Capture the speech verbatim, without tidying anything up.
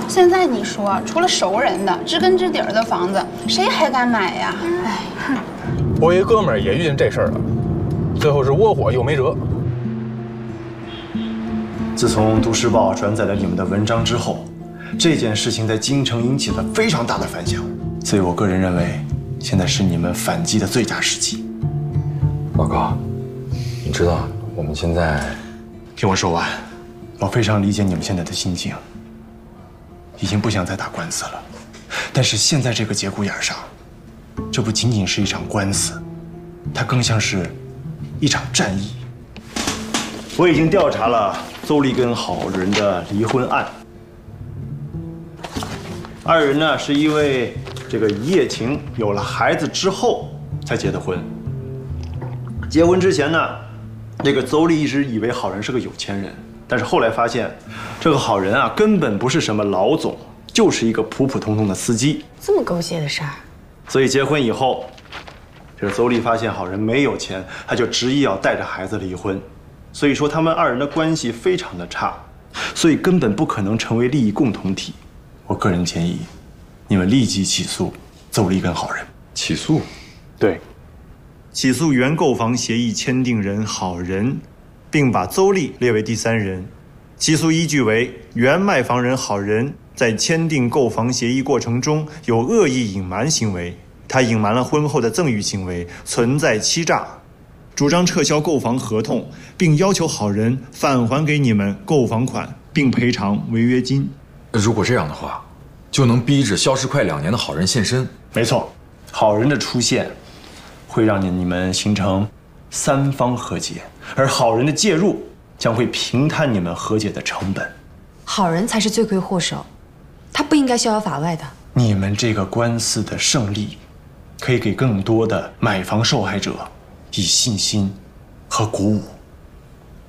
现在你说，除了熟人的、知根知底儿的房子，谁还敢买呀？哎，哼！ 我一哥们儿也遇见这事儿了，最后是窝火又没辙。 自从《都市报》转载了你们的文章之后，这件事情在京城引起了非常大的反响，所以我个人认为，现在是你们反击的最佳时机。 老高，你知道我们现在…… 听我说完，我非常理解你们现在的心境，已经不想再打官司了。但是现在这个节骨眼上，这不仅仅是一场官司，它更像是一场战役。我已经调查了邹丽跟郝仁的离婚案，二人呢是因为这个一夜情有了孩子之后才结的婚。结婚之前呢，这个邹丽一直以为郝仁是个有钱人，但是后来发现，这个郝仁啊根本不是什么老总，就是一个普普通通的司机。 这么狗血的事儿， 所以结婚以后，这个邹丽发现郝仁没有钱，他就执意要带着孩子离婚。所以说他们二人的关系非常的差，所以根本不可能成为利益共同体。我个人建议，你们立即起诉邹丽跟郝仁。 起诉？ 对，起诉原购房协议签订人郝仁，并把邹丽列为第三人。起诉依据为原卖房人郝仁在签订购房协议过程中有恶意隐瞒行为，他隐瞒了婚后的赠与行为，存在欺诈。主张撤销购房合同，并要求郝仁返还给你们购房款，并赔偿违约金。 如果这样的话，就能逼着消失快两年的郝仁现身。 没错，郝仁的出现会让你们形成三方和解，而郝仁的介入将会平摊你们和解的成本。 郝仁才是罪魁祸首，他不应该逍遥法外的。 你们这个官司的胜利，可以给更多的买房受害者以信心和鼓舞。